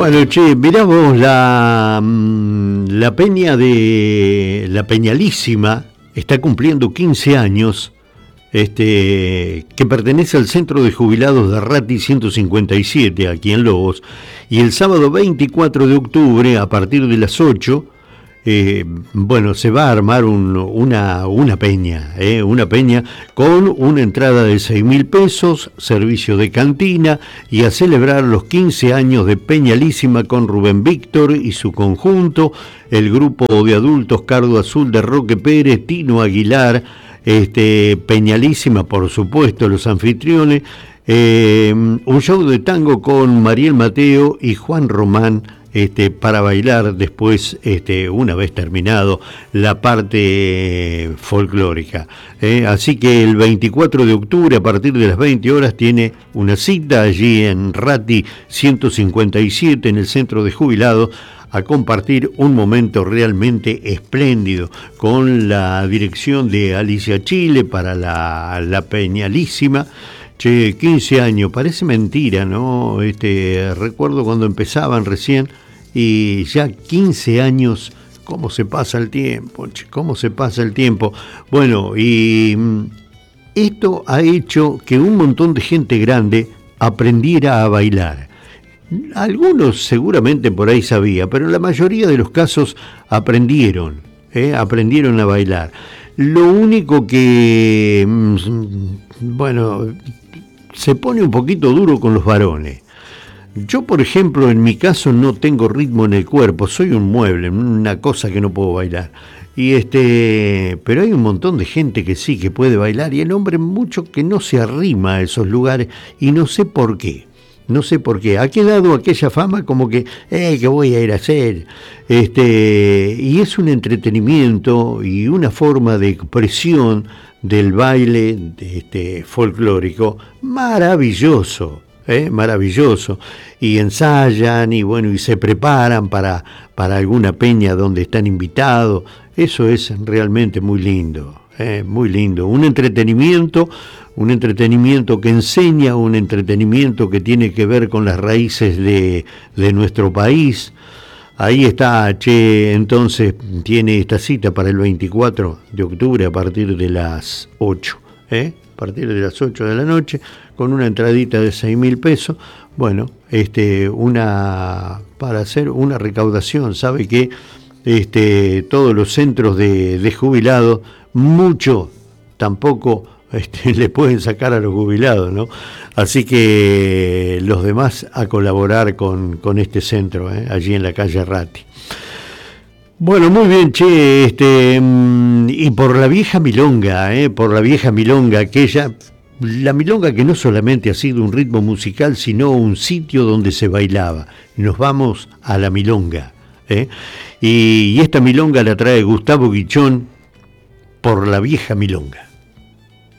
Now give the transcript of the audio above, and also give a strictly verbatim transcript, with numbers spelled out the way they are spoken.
Bueno, che, mirá vos, la, mm, la peña de la Peñalísima está cumpliendo quince años, este, que pertenece al Centro de Jubilados de Ratti ciento cincuenta y siete, aquí en Lobos, y el sábado veinticuatro de octubre, a partir de las ocho, eh, bueno, se va a armar un, una, una peña, eh, una peña con una entrada de seis mil pesos, servicio de cantina, y a celebrar los quince años de Peñalísima con Rubén Víctor y su conjunto, el grupo de adultos Cardo Azul de Roque Pérez, Tino Aguilar, este, Peñalísima, por supuesto, los anfitriones, eh, un show de tango con Mariel Mateo y Juan Román, Este, para bailar después, este, una vez terminado la parte eh, folclórica. ¿eh? Así que el veinticuatro de octubre, a partir de las veinte horas, tiene una cita allí en Ratti ciento cincuenta y siete, en el Centro de Jubilados, a compartir un momento realmente espléndido con la dirección de Alicia Chile para la, la Peñalísima. Che, quince años, parece mentira, ¿no? Este, recuerdo cuando empezaban recién y ya quince años, ¿cómo se pasa el tiempo? Che, ¿cómo se pasa el tiempo? Bueno, y esto ha hecho que un montón de gente grande aprendiera a bailar. Algunos seguramente por ahí sabía, pero la mayoría de los casos aprendieron, ¿eh? aprendieron a bailar. Lo único que, bueno, se pone un poquito duro con los varones. Yo, por ejemplo, en mi caso no tengo ritmo en el cuerpo, soy un mueble, una cosa que no puedo bailar. Y este, pero hay un montón de gente que sí, que puede bailar, y el hombre mucho que no se arrima a esos lugares, y no sé por qué. No sé por qué. Ha quedado aquella fama como que, eh, ¿qué voy a ir a hacer? Este, y es un entretenimiento y una forma de expresión del baile este, folclórico maravilloso, ¿eh? maravilloso. Y ensayan y bueno, y se preparan para, para alguna peña donde están invitados. Eso es realmente muy lindo, ¿eh? muy lindo. Un entretenimiento. Un entretenimiento que enseña, un entretenimiento que tiene que ver con las raíces de, de nuestro país. Ahí está, che, entonces tiene esta cita para el veinticuatro de octubre a partir de las ocho, ¿eh? A partir de las ocho de la noche, con una entradita de seis mil pesos. Bueno, este, una, para hacer una recaudación, sabe que este, todos los centros de, de jubilados, mucho tampoco Este, le pueden sacar a los jubilados, ¿no? Así que los demás a colaborar con, con este centro, ¿eh? allí en la calle Ratti. Bueno, muy bien, che, este, y por la vieja milonga, ¿eh? por la vieja milonga, aquella, la milonga que no solamente ha sido un ritmo musical, sino un sitio donde se bailaba. Nos vamos a la milonga, ¿eh? y, y esta milonga la trae Gustavo Guichón por la vieja milonga.